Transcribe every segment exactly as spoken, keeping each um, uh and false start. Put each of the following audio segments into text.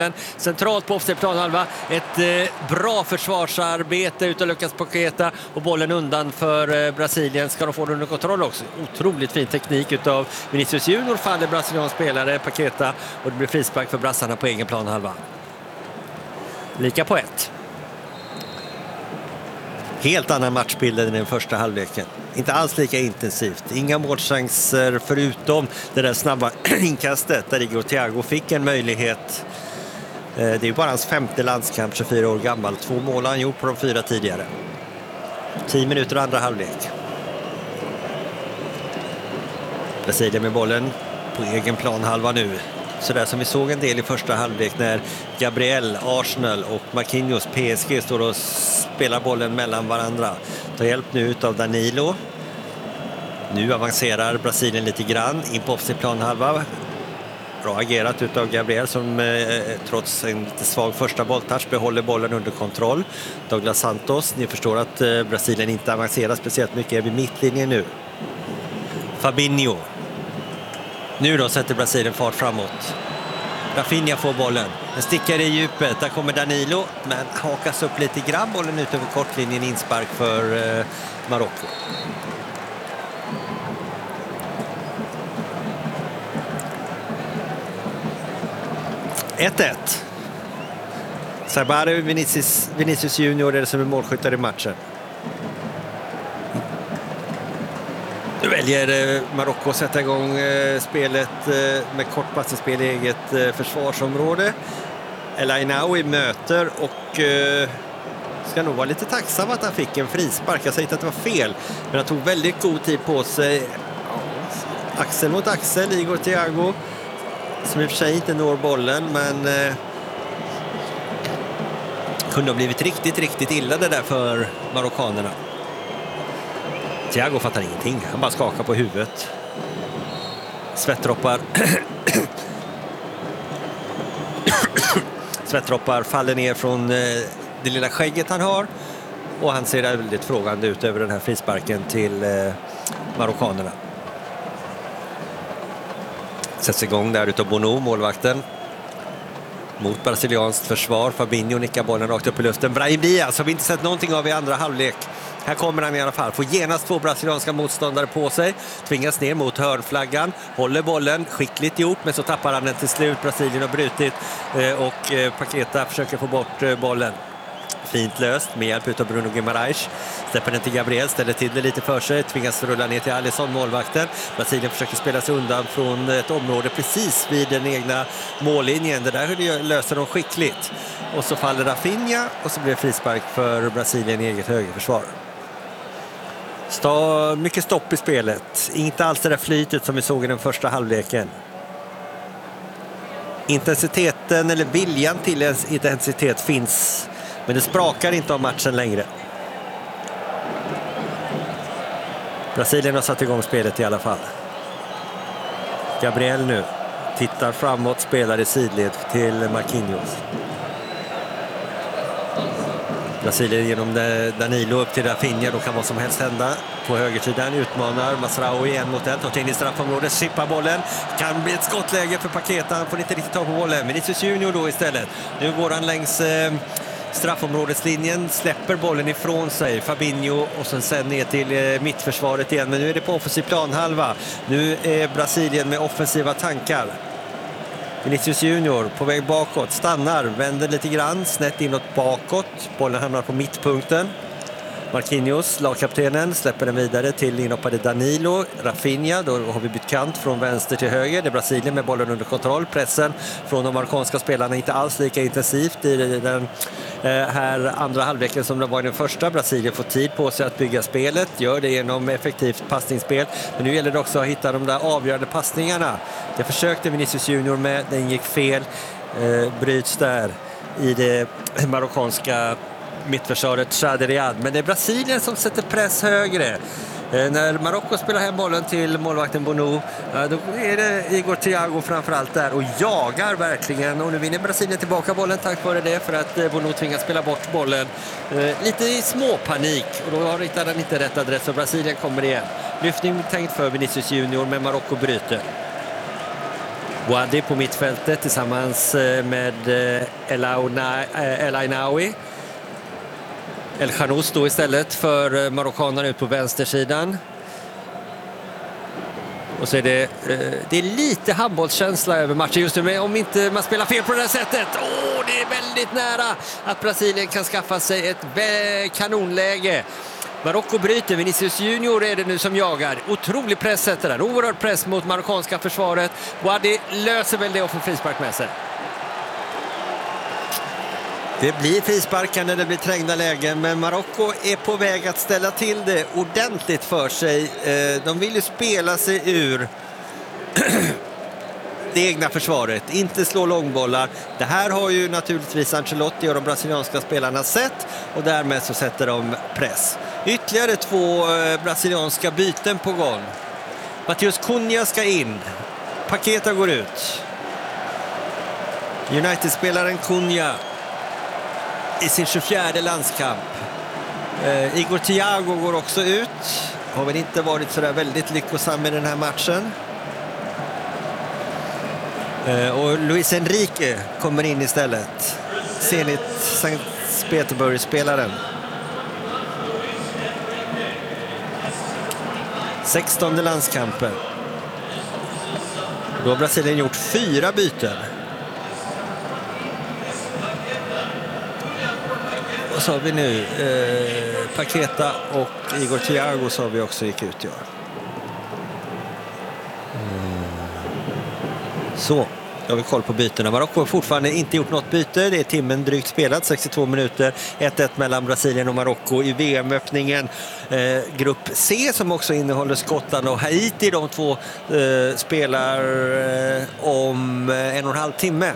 Centralt på offside planhalva, ett eh, bra försvarsarbete utav Lucas Paqueta och bollen undan för eh, Brasilien. Ska de få den under kontroll också? Otroligt fin teknik utav Vinicius Junior, faller brasiliansk spelare Paqueta och det blir frispark för brassarna på egen planhalva. Lika på ett. Helt annan matchbild än den första halvleken. Inte alls lika intensivt. Inga målchanser förutom det där snabba inkastet där Igor Thiago fick en möjlighet. Det är ju bara hans femte landskamp, tjugofyra år gammal. Två mål han gjort på de fyra tidigare. Tio minuter andra halvlek. Brasilien med bollen på egen planhalva nu. Så där som vi såg en del i första halvlek när Gabriel, Arsenal och Marquinhos, P S G, står och spelar bollen mellan varandra. Tar hjälp nu av Danilo. Nu avancerar Brasilien lite grann in på offside planhalva. Bra agerat utav Gabriel som eh, trots en lite svag första bolltouch behåller bollen under kontroll. Douglas Santos, ni förstår att eh, Brasilien inte avancerar speciellt mycket vid mittlinjen nu. Fabinho. Nu då sätter Brasilien fart framåt. Rafinha får bollen. Den stickar i djupet. Där kommer Danilo. Men hakas upp lite grann. Bollen ut över kortlinjen. Inspark för eh, Marocko. ett ett. Sabare Vinicius, Vinicius Junior är det som är målskyttare i matchen. Nu väljer eh, Marocko att sätta igång eh, spelet eh, med kortpassningsspel i eget eh, försvarsområde. El Ainaoui möter och eh, ska nog vara lite tacksam att han fick en frispark. Jag säger inte att det var fel, men han tog väldigt god tid på sig. Axel mot axel, Igor Thiago, som i och för sig inte når bollen, men eh, kunde ha blivit riktigt, riktigt illa det där för marockanerna. Thiago fattar ingenting. Han bara skakar på huvudet. Svettdroppar. Svettdroppar faller ner från eh, det lilla skägget han har. Och han ser väldigt frågande ut över den här frisparken till eh, marockanerna. Sätts igång där utav Bono, målvakten. Mot brasilianskt försvar. Fabinho nickar bollen rakt upp i luften. Brahim Diaz har vi inte sett någonting av i andra halvlek. Här kommer han i alla fall. Får genast två brasilianska motståndare på sig. Tvingas ner mot hörnflaggan. Håller bollen. Skickligt gjort. Men så tappar han den till slut. Brasilien har brutit. Och Paqueta försöker få bort bollen. Fint löst med hjälp av Bruno Guimaraes. Släpper den till Gabriel, ställer till det lite för sig. Tvingas rulla ner till Alisson, målvakten. Brasilien försöker spela sig undan från ett område precis vid den egna mållinjen. Det där löser de skickligt. Och så faller Rafinha och så blir det frispark för Brasilien i eget högerförsvar. Stå, mycket stopp i spelet. Inte alls det där flytet som vi såg i den första halvleken. Intensiteten eller viljan till intensitet finns, men det sprakar inte om matchen längre. Brasilien har satt igång spelet i alla fall. Gabriel nu tittar framåt, spelar i sidled till Marquinhos. Brasilien genom Danilo upp till Rafinha. Då kan vad som helst hända. På högersidan utmanar Masraoui en mot ett. Och till i straffområdet, sippar bollen. Kan bli ett skottläge för Paqueta. Han får inte riktigt ta på bollen. Vinicius Junior då istället. Nu går han längs eh, straffområdeslinjen. Släpper bollen ifrån sig. Fabinho och sen, sen ner till eh, mittförsvaret igen. Men nu är det på offensiv planhalva. Nu är Brasilien med offensiva tankar. Vinicius Junior på väg bakåt, stannar, vänder lite grann, snett inåt bakåt. Bollen hamnar på mittpunkten. Marquinhos, lagkaptenen, släpper den vidare till inhoppade Danilo. Rafinha, då har vi bytt kant från vänster till höger. Det är Brasilien med bollen under kontroll. Pressen från de marockanska spelarna inte alls lika intensivt i den här andra halvleken som det var i den första. Brasilien får tid på sig att bygga spelet, gör det genom effektivt passningsspel. Men nu gäller det också att hitta de där avgörande passningarna. Det försökte Vinicius Junior med, den gick fel. Bryts där i det marockanska mittförsvaret Chaderiad. Men det är Brasilien som sätter press högre. Eh, när Marocko spelar hem bollen till målvakten Bono, eh, då är det Igor Thiago framförallt där och jagar verkligen. Och nu vinner Brasilien tillbaka bollen tack vare det, för att eh, Bono tvingas spela bort bollen. Eh, lite i småpanik, och då har ryttaren inte rätt adress och Brasilien kommer igen. Lyftning tänkt för Vinicius Junior, men Marocko bryter. Boadi på mittfältet tillsammans med El Ainaoui. El Khanous då istället för marockanerna ut på vänstersidan. Och så är det, det är lite handbollskänsla över matchen just nu, men om inte man spelar fel på det här sättet. Åh, det är väldigt nära att Brasilien kan skaffa sig ett kanonläge. Marocko bryter, Vinicius Junior är det nu som jagar. Otrolig press sätter där, oerhörd press mot marockanska försvaret. Boadi löser väl det och får frispark med sig. Det blir frisparkar när det blir trängda lägen, men Marocko är på väg att ställa till det ordentligt för sig. De vill ju spela sig ur det egna försvaret, inte slå långbollar. Det här har ju naturligtvis Ancelotti och de brasilianska spelarna sett, och därmed så sätter de press. Ytterligare två brasilianska byten på gång. Matheus Cunha ska in. Paqueta går ut. United-spelaren Cunha i sin tjugofjärde landskamp. Eh, Igor Thiago går också ut. Har väl inte varit så där väldigt lyckosam i den här matchen. Eh, och Luis Enrique kommer in istället. Zenit Sankt Petersburg-spelaren. sextonde landskampen. Då har Brasilien gjort fyra byten. Och så har vi nu eh, Paqueta och Igor Thiago så har vi också gick ut. Ja. Mm. Så, då har vi koll på bytena. Marocko har fortfarande inte gjort något byte. Det är timmen drygt spelat, sextiotvå minuter. ett ett mellan Brasilien och Marocko i V M-öppningen. Eh, grupp C som också innehåller Skottland och Haiti. De två eh, spelar eh, om en och en halv timme.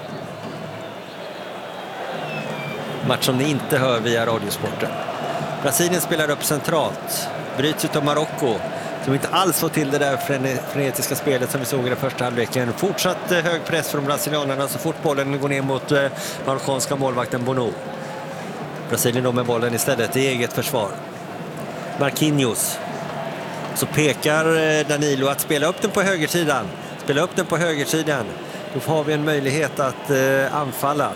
Match som ni inte hör via Radiosporten. Brasilien spelar upp centralt. Bryts ut av Marocko, som inte alls får till det där frenetiska spelet som vi såg i den första halvleken. Fortsatt hög press från brasilianerna så fort bollen går ner mot marockanska målvakten Bono. Brasilien då med bollen istället i eget försvar. Marquinhos. Så pekar Danilo att spela upp den på högersidan. Spela upp den på högersidan. Då får vi en möjlighet att eh, anfalla.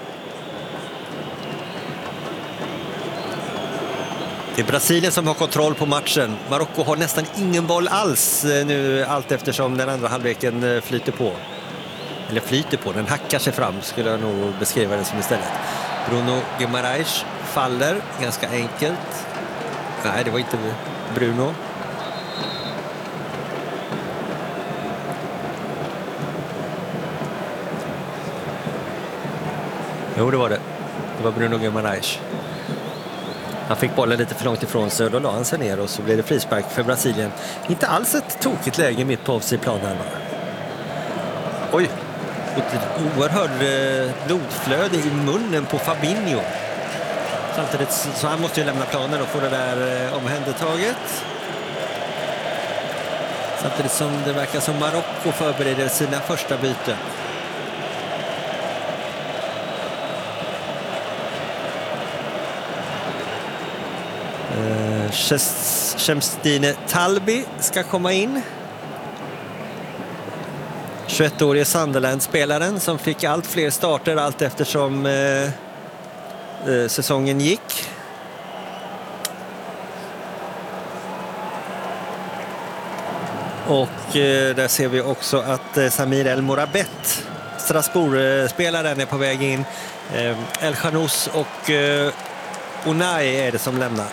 Det är Brasilien som har kontroll på matchen. Marocko har nästan ingen boll alls nu, allt eftersom den andra halvleken flyter på. Eller flyter på, den hackar sig fram skulle jag nog beskriva det som istället. Bruno Guimaraes faller ganska enkelt. Nej, det var inte Bruno. Jo, det var det. Det var Bruno Guimaraes. Han fick bollen lite för långt ifrån sig och då la han sig ner och så blev det frispark för Brasilien. Inte alls ett tokigt läge mitt på offside-planen. Oj, ett oerhörd blodflöde i munnen på Fabinho. Samtidigt så han måste ju lämna planen och få det där omhändertaget. Samtidigt som det verkar som Marocko förbereder sina första byten. Chemstine Talbi ska komma in. tjugoettårige Sunderland-spelaren som fick allt fler starter allt eftersom eh, eh, säsongen gick. Och eh, där ser vi också att eh, Samir El Morabet, Strasbourg-spelaren, är på väg in. Eh, El Khanous och eh, Unai är det som lämnar.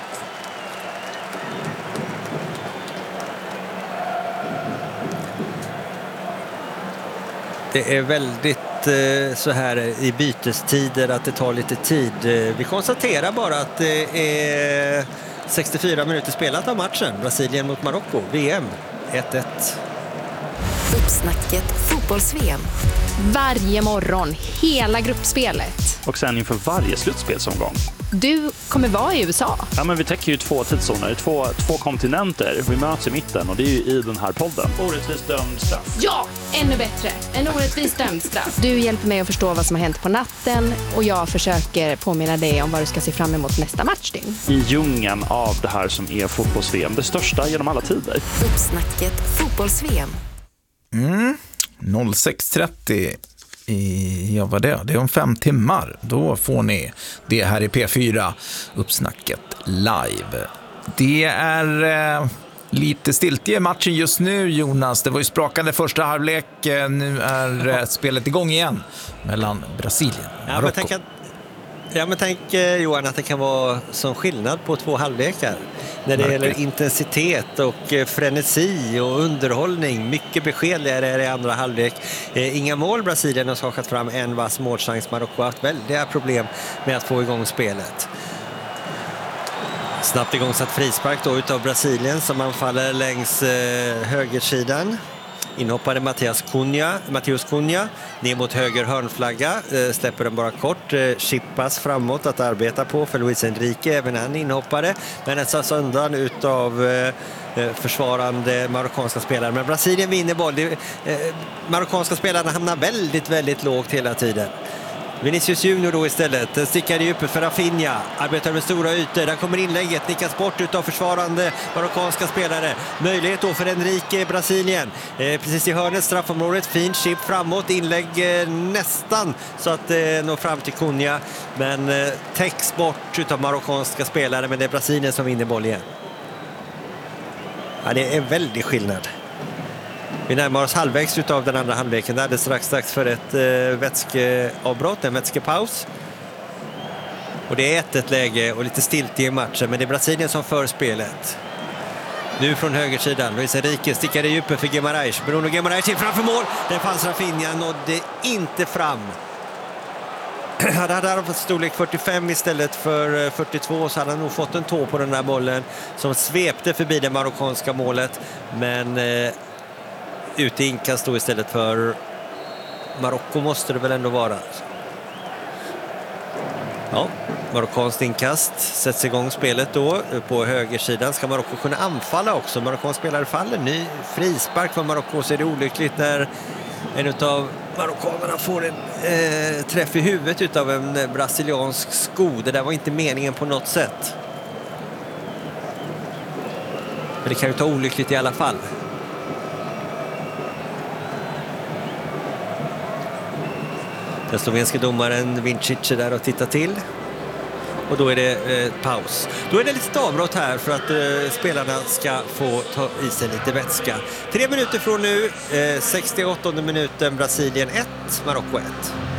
Det är väldigt eh, så här i bytestider att det tar lite tid. Vi konstaterar bara att det är sextiofyra minuter spelat av matchen. Brasilien mot Marocko, V M ett ett. Uppsnacket fotbolls-V M. Varje morgon, hela gruppspelet. Och sen inför varje slutspelsomgång. Du kommer vara i U S A. Ja, men vi täcker ju två tidszoner, två, två kontinenter. Vi möts i mitten och det är ju i den här podden. Orättvist dömd straff. Ja, ännu bättre. En orättvist dömd straff. Du hjälper mig att förstå vad som har hänt på natten och jag försöker påminna dig om vad du ska se fram emot nästa matchdygn. I djungeln av det här som är fotbolls-V M, det största genom alla tider. Uppsnacket fotbolls-V M. Mm. noll sex trettio i, ja vad det är, det är om fem timmar. Då får ni det här i P fyra, Uppsnacket live. Det är eh, lite stiltje i matchen just nu, Jonas. Det var ju sprakande första halvlek. Nu är eh, spelet igång igen mellan Brasilien och Ja, Marocko. men tänk, att, ja, men tänk eh, Johan att det kan vara som skillnad på två halvlekar. När det Verkligen. gäller intensitet och eh, frenesi och underhållning. Mycket beskedligare är det i andra halvlek. Eh, inga mål. Brasilien har skakat fram en vass målchans. Marocko har haft väldiga problem med att få igång spelet. Snabbt igångsatt frispark då utav Brasilien som anfaller längs eh, högersidan. Inhoppade Mattias Cunha, Matheus Cunha ner mot höger hörnflagga, eh, släpper den bara kort, eh, chippas framåt att arbeta på för Luis Enrique, även han inhoppade, men den tas undan utav eh, försvarande marockanska spelare. Men Brasilien vinner boll. Det, eh, marockanska spelarna hamnar väldigt, väldigt lågt hela tiden. Vinicius Junior då istället stickar i djupet för Rafinha, arbetar med stora ytor, där kommer inlägget, nickas bort utav försvarande marockanska spelare. Möjlighet då för Enrique, Brasilien, eh, precis i hörnet, straffområdet, fin chip framåt, inlägg eh, nästan så att det eh, når fram till Cunha, men eh, täcks bort utav marockanska spelare, men det är Brasilien som vinner boll igen. Ja, det är en väldig skillnad. Vi närmar oss halvvägs utav den andra halvleken. Där är det strax, strax för ett eh, vätskeavbrott, en vätskepaus. Och det är ett ett läge och lite stilt i matchen, men det är Brasilien som för spelet. Nu från högersidan, Luis Enrique stickar i djupet för Guimaraes. Bruno Guimaraes in framför mål. Den fanns Rafinha, nådde inte fram. Hade han fått storlek fyrtiofem istället för fyrtiotvå så hade han nog fått en tå på den där bollen som svepte förbi det marockanska målet. Men eh, ute i inkast då istället för Marocko måste det väl ändå vara. Ja, marockanskt inkast. Sätts igång spelet då på högersidan. Ska Marocko kunna anfalla också? Marockansk spelare faller. Ny frispark för Marocko, så är det olyckligt när en av marockanerna får en eh, träff i huvudet utav en brasiliansk sko. Det där var inte meningen på något sätt. Men det kan ju ta olyckligt i alla fall. Den slovenska domaren Vincic där och tittar till. Och då är det eh, paus. Då är det lite avbrott här för att eh, spelarna ska få ta i sig lite vätska. Tre minuter från nu, eh, sextioåttonde minuten, Brasilien ett, Marocko ett.